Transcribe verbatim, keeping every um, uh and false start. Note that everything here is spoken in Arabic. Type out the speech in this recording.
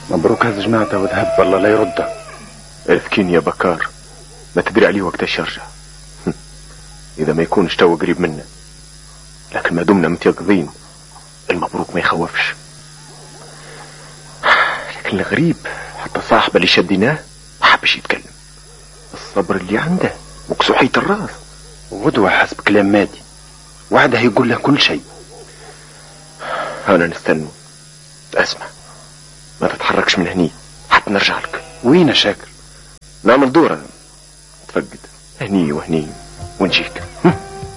مبروك هز جماعته وذهب، والله لا يرده. مسكين يا بكار، ما تدري عليه وقتاش يرجع. اذا ما يكونش تو قريب منا، لكن ما دمنا متيقظين المبروك ما يخوفش. لكن الغريب حتى صاحبه اللي شديناه ما حبش يتكلم. الصبر اللي عنده وكسوحية الراس. غدوة حسب كلام مادي وعده يقول له كل شيء. انا نستنى. اسمع، ما تتحركش من هني حتى نرجع لك. وين يا شاكر؟ نعمل دورة، تفقد هني وهني ونجيك.